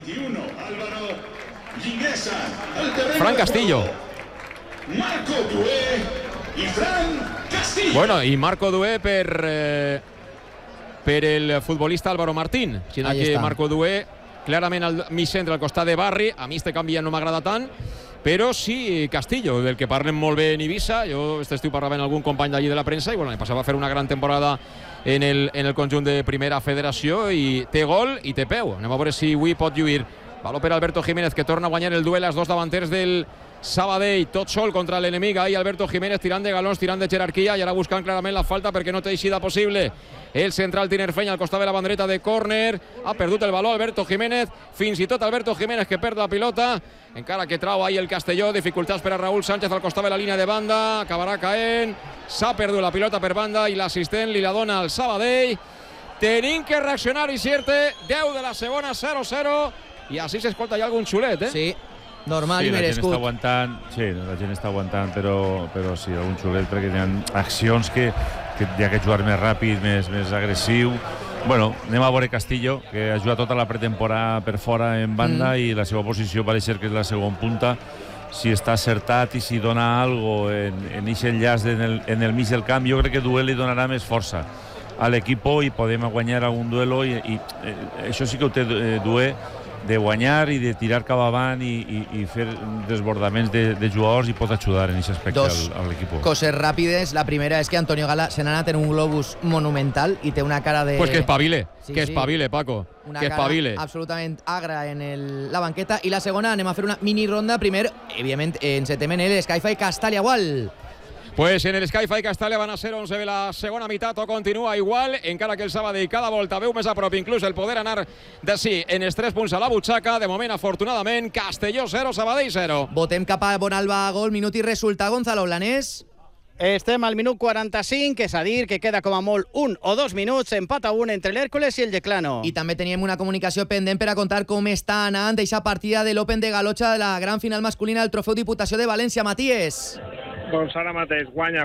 Álvaro, ingresa al terreno Fran Castillo. Marco Dué y Fran Castillo. Bueno, i Marco Dué per el futbolista Álvaro Martín. Així que Marco Dué clarament al mig centre, al costat de Barri. A mi este canvi ja no m'agrada tant, però sí Castillo, del que parlen molt bé en Ibiza. Jo aquest estiu parlava amb algun company d'allí de la premsa i bueno, passava a fer una gran temporada en el conjunt de primera federació i té gol i té peu. Anem a veure si avui pot lluir. Valor per Alberto Jiménez, que torna a guanyar el duel als dos davanters del Sabadell, tot sol contra l'enemic. Ahí Alberto Jiménez tirant de galons, tirant de jerarquia i ara buscant clarament la falta perquè no té eixida possible. El central tinerfeny al costat de la bandera de córner. Ha perdut el valor Alberto Jiménez, fins i tot Alberto Jiménez que perd la pilota, encara que trau ahí el Castelló. Dificultats per a Raúl Sánchez al costat de la línia de banda, acabarà caent. S'ha perdut la pilota per banda i l'assistent li la dona al Sabadell. Tenim que reaccionar i certe, 10 de la segona, 0-0, i així s'escolta ja algun xulet, Sí, normal i merescut. La gent està aguantant, però sí, algun xulet, perquè hi ha accions que hi ha que jugar més ràpid, més agressiu. Bueno, anem a veure Castillo, que ha jugat tota la pretemporada per fora en banda i la seva posició pareix ser que és la segona punta. Si està acertat i si dona algo en aquest enllaç en el mig del camp, jo crec que Duel li donarà més força a l'equip i podem guanyar algun duelo i això sí que ho té Dué, de guanyar i de tirar cap avant i fer desbordaments de jugadors i pot ajudar en aquest aspecte a l'equip. Coses ràpides. La primera és que Antonio Gala se n'ha anat en un globus monumental i té una cara de... Pues que espavile, Paco. Una que espavile. Cara absolutament agra en la banqueta. I la segona, anem a fer una mini ronda. Primer, evidentment, encetem en el Sky-Fi Castalia igual. Pues en el Sky-Fi Castalia van a ser 11 de la segona meitat, o continua igual, encara que el Sabadell cada volta veu més a prop inclús el poder anar d'ací en els 3 punts a la butxaca. De moment, afortunadament, Castelló 0, Sabadell 0. Votem cap a Bonalba, gol, minut i resultat. Gonzalo Blanes. Estem al minut 45, és a dir, que queda com a molt 1 o 2 minuts, empat a 1 entre l'Hèrcules i el Yeclano. I també teníem una comunicació pendent per a contar com està anant aquesta partida de l'Open de Galotxa de la gran final masculina del Trofeu Diputació de València. Matías. Doncs ara mateix guanya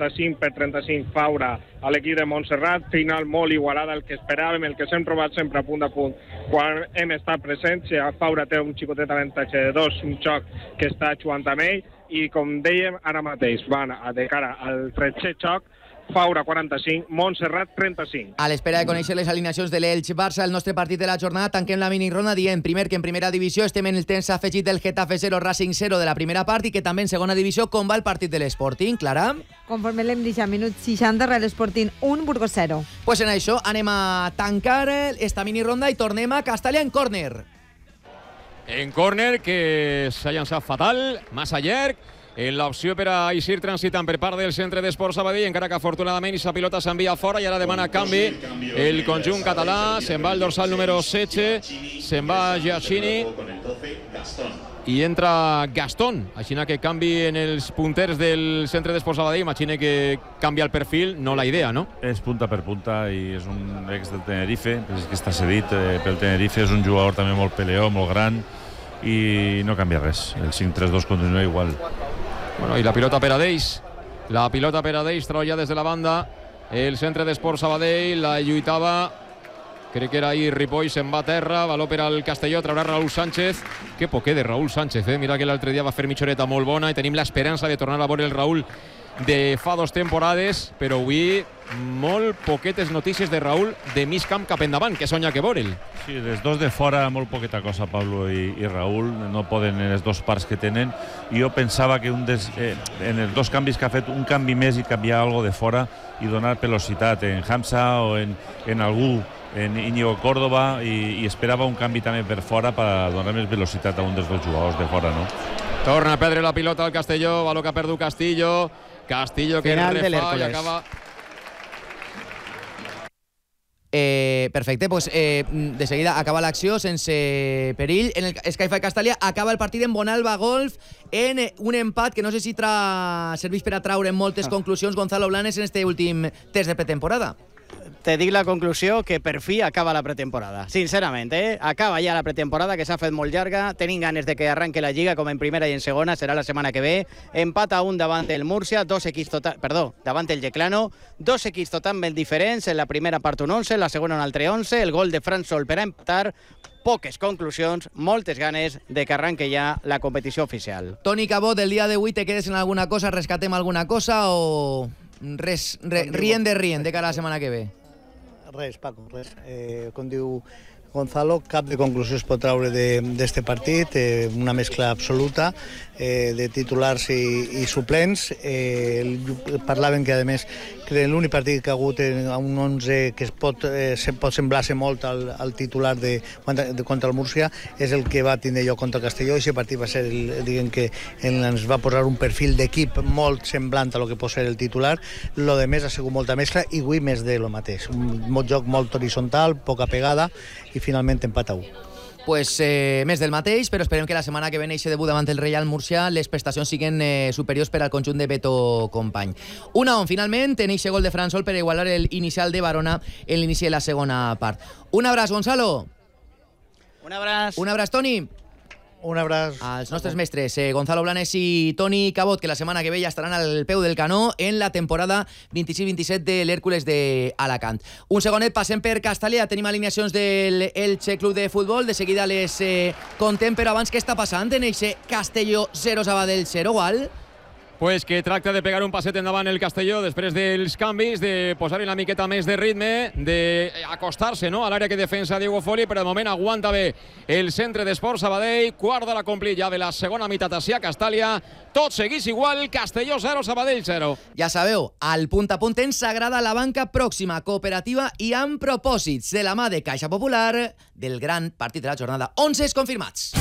45-35 Faura a l'equip de Montserrat. Final molt igualada, el que esperàvem, el que s'hem trobat sempre a punt quan hem estat presents. Faura té un xicotet avantatge de 2, un xoc que està jugant amb ell, i com dèiem, ara mateix van de cara al 13è xoc. Faura 45, Montserrat 35. A l'espera de conèixer les alineacions de l'Elx-Barça, el nostre partit de la jornada, tanquem la minironda dient primer que en primera divisió estem en el temps afegit del Getafe 0, Racing 0 de la primera part, i que també en segona divisió com va el partit de l'Sporting, Clara? Conforme l'hem dit a minut 60, Real Sporting 1, Burgos 0. Pues en això anem a tancar esta minironda i tornem a Castalia en córner. En córner, que s'ha llançat fatal, massa llarg, en l'opció per a eixir transitant per part del centre d'Esports Sabadell, encara que afortunadament aquesta pilota s'envia fora i ara demana canvi el conjunt català. Se'n va el dorsal número 16, se'n va Giacchini i entra Gastón. Així que canvi en els punters del centre d'Esports Sabadell. Imagina que canvia el perfil, no la idea, no? És punta per punta i és un ex del Tenerife, és que està cedit pel Tenerife, és un jugador també molt peleó, molt gran, i no canvia res. El 5-3-2 continua igual. Bueno, i la pilota per a Deix. La pilota per a Deix, troia des de la banda el centre d'Esports Sabadell, la lluitava, crec que era ahir Ripoll, se'n va a terra, valor per al Castelló, traurà Raúl Sánchez. Que poquer de Raúl Sánchez, mira que l'altre dia va fer mitja horeta molt bona i tenim l'esperança de tornar a veure el Raúl de fa 2 temporades, però avui molt poquetes notícies de Raúl de mig camp cap endavant, que sonya que veure'l. Sí, dels dos de fora molt poqueta cosa, Pablo i Raúl, no poden en les 2 parts que tenen. Jo pensava que en els 2 canvis que ha fet, un canvi més i canviar algo de fora i donar velocitat en Hamza o en algú, en Íñigo Córdoba, i esperava un canvi també per fora per donar més velocitat a un dels 2 jugadors de fora, no? Torna a perdre la pilota al Castelló, valor que ha perdut Castillo que refà i acaba... Perfecte, pues de seguida acaba l'acció sense perill. En el Sky-Fi Castalia acaba el partit en Bonalba Golf, en un empat que no sé si serveix per a traure moltes conclusions, Gonzalo Blanes, en este últim test de pretemporada. te dic la conclusió que per fi acaba la pretemporada. Sincerament, acaba ja la pretemporada, que s'ha fet molt llarga. Tenim ganes de que arranque la Lliga, com en primera i en segona, serà la setmana que ve. Empat a 1 davant el Múrcia, davant el Yeclano, dos equips totalment diferents. En la primera part un 11, en la segona un altre 11. El gol de Fran Sol per a empatar. Poques conclusions, moltes ganes de que arranque ja la competició oficial. Toni Cabot, el dia d'avui te quedes en alguna cosa, rescatem alguna cosa o res, rient de cara a la setmana que ve? Res, Paco, res. Com diu Gonzalo, cap de conclusió es pot traure d'este partit, una mescla absoluta de titulars i suplents. Parlaven que, a més, que l'únic partit que ha hagut un 11 que pot semblar-se molt al titular contra el Múrcia és el que va tindre jo contra el Castelló. Aquest partit va ser, diguem que ens va posar un perfil d'equip molt semblant a lo que pot ser el titular. Lo de més ha sigut molta mescla i avui més de lo mateix. Un joc molt horitzontal, poca pegada i finalment empat a 1. Pues més del mateix, però esperem que la setmana que ve eixe debut davant el Reial Múrcia les prestacions siguin superiors per al conjunt de Beto Company. 1-1, finalment, en eixe gol de Fran Sol per igualar l'inicial de Barona en l'inici de la segona part. Un abraç, Gonzalo. Un abraç, Toni. Un abraç als nostres mestres, Gonzalo Blanes i Toni Cabot, que la setmana que ve ja estaran al peu del canó en la temporada 26-27 de l'Hèrcules d'Alacant. Un segonet, passem per Castellà. Tenim alineacions del Elche Club de Futbol. De seguida les contem, però abans, què està passant en eixe Castelló 0 Sabadell 0, Gual? Pues que tracta de pegar un passet endavant el Castelló després dels canvis, de posar-hi una miqueta més de ritme, d'acostar-se, no?, a l'àrea que defensa Diego Foli, però de moment aguanta bé el centre d'Esports Sabadell. Quart de la complit ja de la segona meitat hacia Castàlia. Tot seguís igual, Castelló 0, Sabadell 0. Ja sabeu, al punt a punt ens agrada la banca pròxima, cooperativa i amb propòsits, de la mà de Caixa Popular, del gran partit de la jornada. 11 confirmats.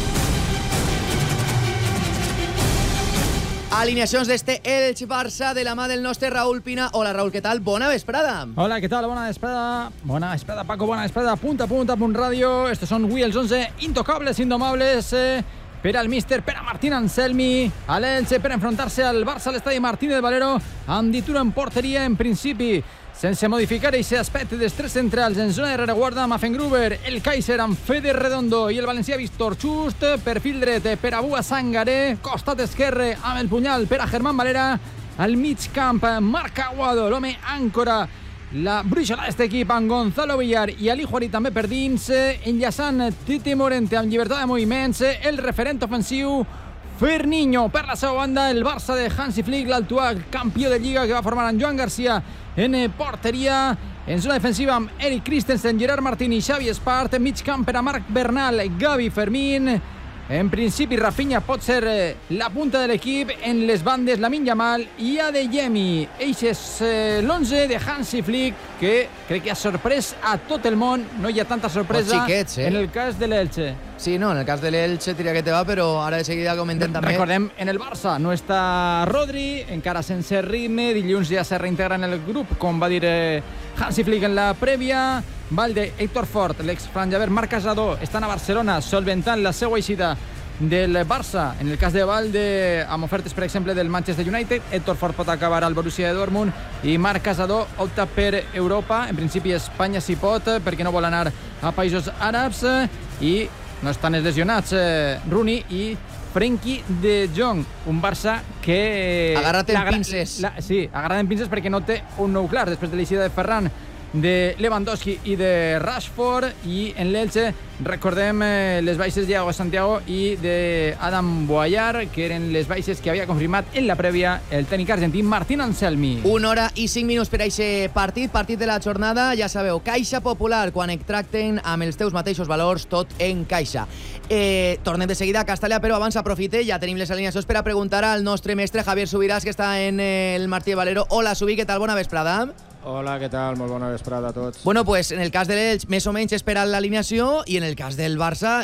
Alineacions d'este Elx-Barça de la mà del nostre Raúl Pina. Hola, Raúl, què tal? Bona vesprada. Hola, què tal? Bona vesprada. Bona vesprada, Paco. Bona vesprada. Punt a punt ràdio. Estos són avui els 11 intocables, indomables per al míster, per a Martín Anselmi, a l'Elche, per enfrontar-se al Barça a l'estadi Martínez Valero, amb Dituro en porteria, en principi, sense modificar aquest aspecte dels tres centrals en zona de rereguarda, Maffengruber, el Kaiser amb Fede Redondo i el valencià Víctor Just, perfil dret per a Bua Sangaré, costat esquerre amb el punyal per a Germán Valera, al mig camp Marc Aguado, l'home àncora, la bruixola d'aquest equip amb Gonzalo Villar i Ali Juari també per dins, enllaçant Titi Morente amb llibertat de moviments, el referent ofensiu Ferniño. Per la seva banda, el Barça de Hansi Flick, l'actual campió de Lliga, que va formar amb Joan Garcia en porteria. En zona defensiva amb Eric Christensen, Gerard Martín i Xavi Espart. Mig camp per a Marc Bernal, Gavi Fermín. En principi, Rafinha pot ser la punta de l'equip. En les bandes, Lamine Yamal i Adeyemi. Eixe és l'11 de Hansi Flick, que crec que ha sorprès a tot el món. No hi ha tanta sorpresa en el cas de l'Elche. Sí, no, en el cas de l'Elche tira que te va, però ara de seguida comentem també. Recordem, en el Barça no està Rodri, encara sense ritme. Dilluns ja se reintegra en el grup, com va dir Hansi Flick en la prèvia. Valde, Héctor Fort, l'ex-franjaver Marc Casador estan a Barcelona solventant la seva eixida del Barça. En el cas de Valde, amb ofertes, per exemple, del Manchester United, Héctor Fort pot acabar al Borussia de Dortmund i Marc Casador opta per Europa. En principi, Espanya s'hi pot, perquè no vol anar a països àrabs, i no estan lesionats Rooney i Frenkie de Jong, un Barça que... Agarra't en pinces. Sí, agarra't en pinces perquè no té un nou clar després de l'eixida de Ferran, de Lewandowski i de Rashford. I en l'Elche recordem les baixes de Iago Santiago i d'Adam Boyar, que eren les baixes que havia confirmat en la prèvia el tècnic argentí Martín Anselmi. 1 hora i 5 minuts per a aquest partit de la jornada. Ja sabeu, Caixa Popular, quan et tracten amb els teus mateixos valors, tot en caixa. Tornem de seguida a Castellà, però abans aprofite, ja tenim les alineacions per a preguntar al nostre mestre Javier Subiràs, que està en el Martí Valero. Hola, Subí, què tal? Bona vesprada. Hola, què tal? Molt bona vesprada a tots. Bueno, pues en el cas de l'Elx, més o menys espera l'alineació, i en el cas del Barça,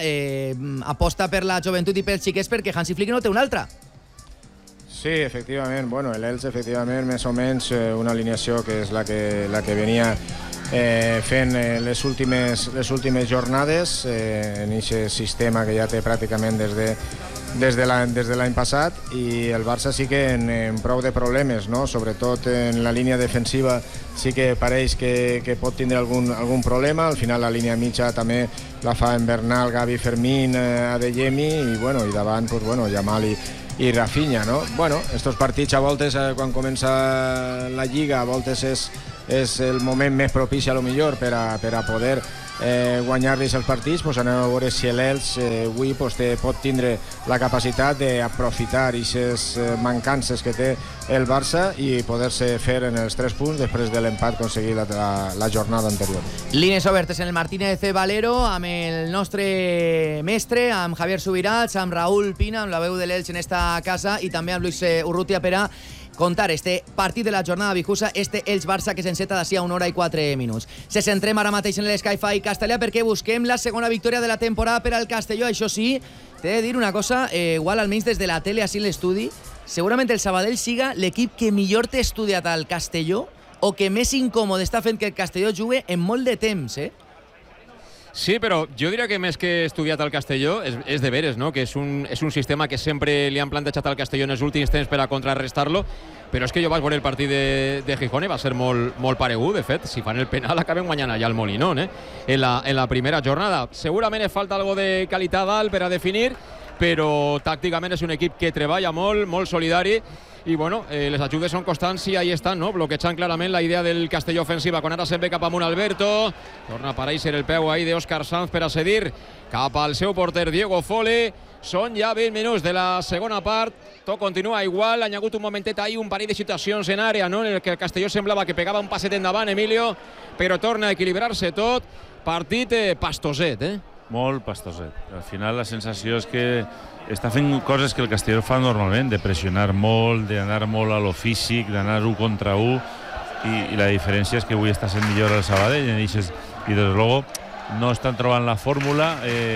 aposta per la joventut i pels xiquets, perquè Hansi Flick no té una altra. Sí, efectivament. Bueno, l'Elx, efectivament, més o menys una alineació que és la que venia fent les últimes jornades en aquest sistema que ja té pràcticament des des de l'any passat, i el Barça sí que en prou de problemes, no? Sobretot en la línia defensiva sí que pareix que pot tindre algun problema. Al final la línia mitja també la fa en Bernal, Gavi, Fermín, Adeyemi, i davant Yamal i Rafinha, no? Estos partits a voltes, quan comença la Lliga, a voltes és el moment més propici a lo millor per a poder guanyar-los els partits. Anem a veure si l'Elx avui pot tindre la capacitat d'aprofitar aquestes mancances que té el Barça i poder-se fer en els 3 punts després de l'empat aconseguit la jornada anterior. Línies obertes en el Martínez Valero amb el nostre mestre, amb Javier Subirats, amb Raúl Pina, amb la veu de l'Elx en esta casa, i també amb Luis Urrutia per a contar este partit de la jornada vijusa, este Elx-Barça que s'enceta d'ací a 1 hora i 4 minuts. Se centrem ara mateix en l'Sky-Fi Castellà perquè busquem la segona victòria de la temporada per al Castelló. Això sí, t'he de dir una cosa, igual almenys des de la tele així en l'estudi, segurament el Sabadell siga l'equip que millor t'he estudiat al Castelló o que més incòmode està fent que el Castelló jugui en molt de temps, Sí, però jo diria que més que estudiat al Castelló és de veres, no? Que és un sistema que sempre li han plantejat al Castelló en els últims temps per a contrarrestar-lo, però és que jo vaig veure el partit de Gijón i va ser molt paregut. De fet, si fan el penal acaben guanyant allà al Molinón, en la primera jornada. Segurament falta algo de qualitat alt per a definir, però tàcticament és un equip que treballa molt solidari, i les ajudes són constants i ahí estan, no? Bloquejant clarament la idea del Castelló ofensiva. Quan ara se'n ve cap amunt Alberto, torna a aparèixer el peu ahí d'Òscar Sanz per a cedir cap al seu porter Diego Fole. Són ja 20 minuts de la segona part, tot continua igual. Ha hagut un momentet ahí, un parell de situacions en àrea, no? En el que el Castelló semblava que pegava un passet endavant, Emilio, però torna a equilibrar-se tot. Partit pastoset, Molt pastoset. Al final la sensació és que està fent coses que el Castelló fa normalment, de pressionar molt, d'anar molt a lo físic, d'anar 1 contra 1, i la diferència és que avui està sent millor el Sabadell, i des de luego no estan trobant la fórmula,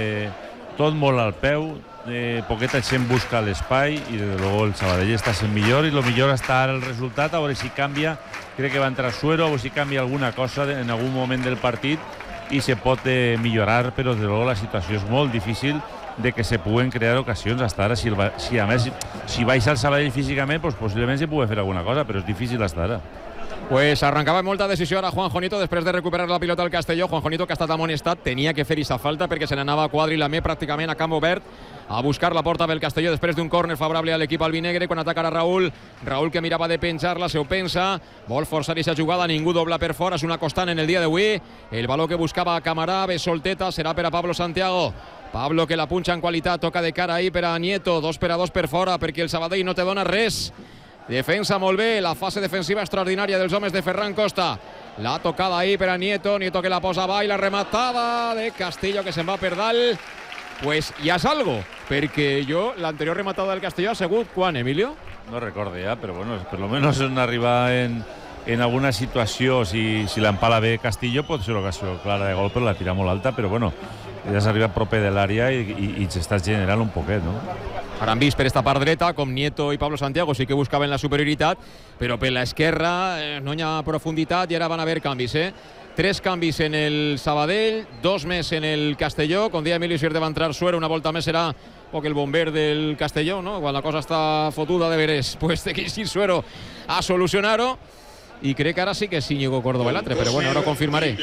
tot molt al peu, poqueta gent busca l'espai, i des de luego el Sabadell està sent millor, i el millor està ara el resultat, a veure si canvia. Crec que va entrar Suero, a veure si canvia alguna cosa en algun moment del partit i se pot millorar, però des de luego la situació és molt difícil de que se puguen crear ocasions. Hasta ara, a més, si baixa el Sabadell físicament, pues possiblement se pugui fer alguna cosa, però és difícil hasta ara. Pues arrancava amb molta decisió ara Juan Jonito després de recuperar la pilota al Castelló. Juan Jonito, que ha estat amonestat, tenia que fer aquesta falta perquè se n'anava a Quadrilamé pràcticament a camp obert a buscar la porta pel Castelló després d'un córner favorable a l'equip albinegre. Quan atacarà Raúl que mirava de penjar-la, se ho pensa, vol forçar aquesta jugada, ningú dobla per fora, és una constant en el dia d'avui. El valor que buscava Camarà, ve solteta, serà per a Pablo Santiago. Pablo que la punxa en qualitat, toca de cara ahí per a Nieto, 2 per a 2 per fora perquè el Sabadell no te dona res. Defensa molt bé, la fase defensiva extraordinària dels homes de Ferran Costa. La tocada ahí per a Nieto que la posa avall, la rematada de Castillo que se'n va per dalt. Pues ja és algo, perquè jo l'anterior rematada del Castelló ha sigut quan, Emilio? No recordo ja, però per lo menos arribar en alguna situació, si l'empala bé Castillo, pot ser ocasió clara de gol, però la tira molt alta, però ja s'ha arribat proper de l'àrea i s'està generant un poquet, no? Ara han vist per esta part dreta com Nieto i Pablo Santiago sí que buscaven la superioritat, però per l'esquerra no hi ha profunditat i ara van haver canvis, 3 canvis en el Sabadell, 2 més en el Castelló. Com deia Emilio, si va entrar Suero, una volta més serà el bomber del Castelló, no? Quan la cosa està fotuda de veres, pues té que ir Suero a solucionar-ho. I crec que ara sí que és Íñigo Córdoba l'altre, però ara ho confirmaré.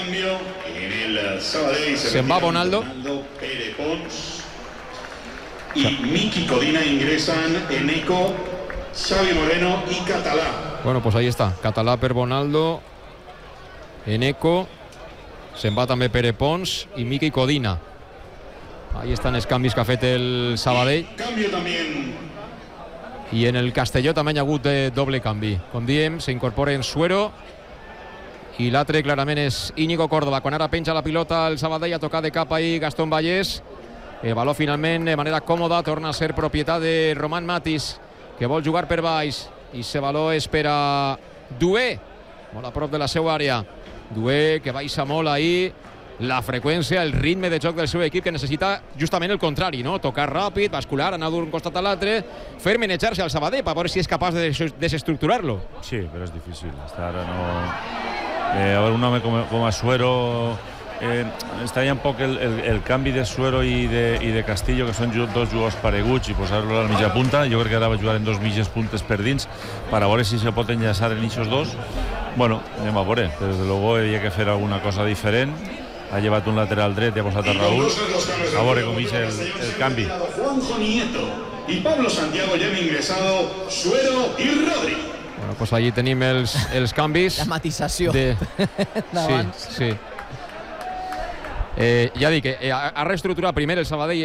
Se'n va Bonaldo. Y Miki Codina ingresan Eneco, Xavi Moreno y Català. Bueno, pues ahí está. Català per Bonaldo, Eneco, se'n va també Pere Pons i Miki Codina. Ahí estan els canvis que ha fet el Sabadell. Cambio también. I en el Castelló també hi ha hagut doble canvi. Com diem, s'incorporen Suero i l'altre clarament és Íñigo Córdoba. Quan ara penja la pilota el Sabadell, ha tocat de cap ahí Gastón Vallès. El valor finalment de manera còmoda torna a ser propietat de Roman Matis, que vol jugar per baix, i aquest valor és per a Dué, molt a prop de la seva àrea. Dué que baixa molt ahí la freqüència, el ritme de joc del seu equip, que necessita justament el contrari, no? Tocar ràpid, bascular, anar d'un costat a l'altre, fer manejar-se al Sabadell per veure si és capaç de desestructurar-lo. Sí, però és difícil. Hasta ara no... a veure, un home com a Suero estaria un poc el canvi de Suero i de Castillo, que són dos jugadors pareguts, i posar-lo a la mitja punta. Jo crec que ara va jugar en dos mitges puntes per dins per a veure si se pot enllaçar en aquests dos. Bueno, anem a veure, però desde luego havia que fer alguna cosa diferent. Ha llevat un lateral dret i ha posat a Raúl. A veure com és el canvi. Juanjo Nieto y Pablo Santiago ya han ingresado Suero y Rodri. Bueno, pues allí tenim els canvis. La matisació. Sí. Ja dic, ha reestructurat primer el Sabadell